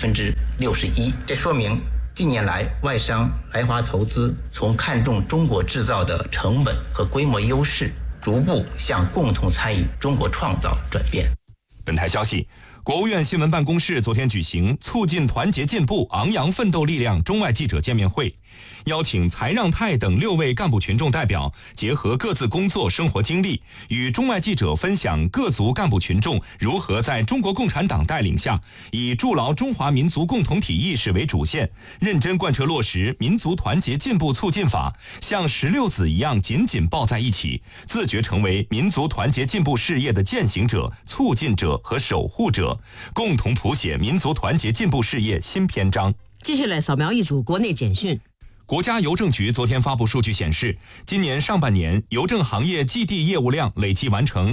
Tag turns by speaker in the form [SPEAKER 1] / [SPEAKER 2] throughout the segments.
[SPEAKER 1] 61%，这说明近年来外商来华投资从看重中国制造的成本和规模优势，逐步向共同参与中国创造转变。
[SPEAKER 2] 本台消息，国务院新闻办公室昨天举行促进团结进步、昂扬奋斗力量中外记者见面会，邀请财让泰等6位干部群众代表，结合各自工作生活经历，与中外记者分享各族干部群众如何在中国共产党带领下，以筑牢中华民族共同体意识为主线，认真贯彻落实民族团结进步促进法，像16子一样紧紧抱在一起，自觉成为民族团结进步事业的践行者、促进者和守护者，共同谱写民族团结进步事业新篇章。
[SPEAKER 3] 接下来扫描一组国内简讯。
[SPEAKER 2] 国家邮政局昨天发布数据显示，今年上半年邮政行业寄递业务量累计完成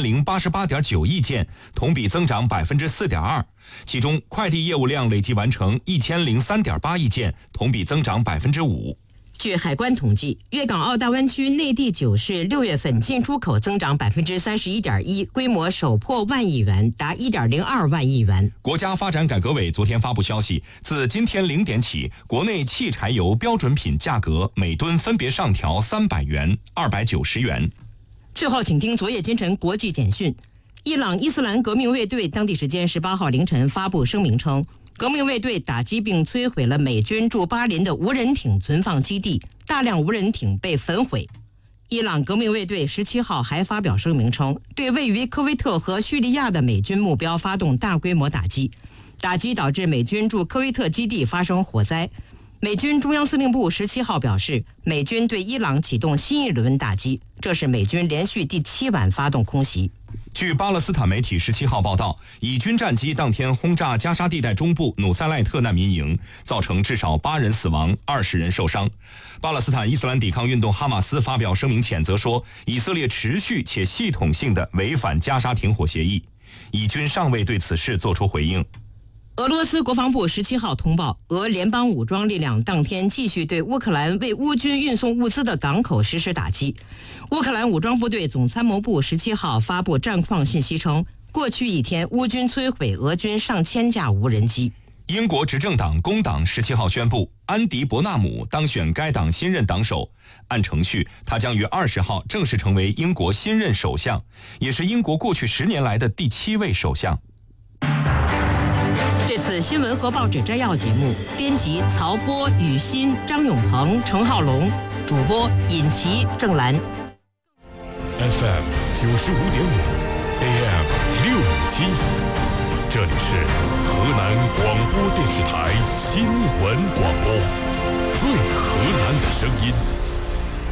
[SPEAKER 2] 1088.9亿件，同比增长4.2%。其中，快递业务量累计完成1003.8亿件，同比增长5%。
[SPEAKER 3] 据海关统计，粤港澳大湾区内地9市6月份进出口增长31.1%，规模首破1万亿元，达1.02万亿元。
[SPEAKER 2] 国家发展改革委昨天发布消息，自今天0点起，国内汽柴油标准品价格每吨分别上调300元、290元。
[SPEAKER 3] 最后，请听昨夜今晨国际简讯。伊朗伊斯兰革命卫队当地时间18号凌晨发布声明称，革命卫队打击并摧毁了美军驻巴林的无人艇存放基地，大量无人艇被焚毁。伊朗革命卫队17号还发表声明称，对位于科威特和叙利亚的美军目标发动大规模打击，导致美军驻科威特基地发生火灾。美军中央司令部17号表示，美军对伊朗启动新一轮打击，这是美军连续第7晚发动空袭。
[SPEAKER 2] 据巴勒斯坦媒体17号报道，以军战机当天轰炸加沙地带中部努塞赖特难民营，造成至少8人死亡，20人受伤。巴勒斯坦伊斯兰抵抗运动哈马斯发表声明谴责说，以色列持续且系统性地违反加沙停火协议，以军尚未对此事作出回应。
[SPEAKER 3] 俄罗斯国防部17号通报，俄联邦武装力量当天继续对乌克兰为乌军运送物资的港口实施打击。乌克兰武装部队总参谋部17号发布战况信息称，过去一天乌军摧毁俄军上千架无人机。
[SPEAKER 2] 英国执政党工党17号宣布，安迪·伯纳姆当选该党新任党首。按程序，他将于20号正式成为英国新任首相，也是英国过去10年来的第7位首相。
[SPEAKER 3] 这次新闻和报纸摘要节目，编辑曹波、雨欣、张永鹏、程浩龙，主播尹奇、郑兰。
[SPEAKER 4] FM 95.5 AM 657，这里是河南广播电视台新闻广播，最河南的声音。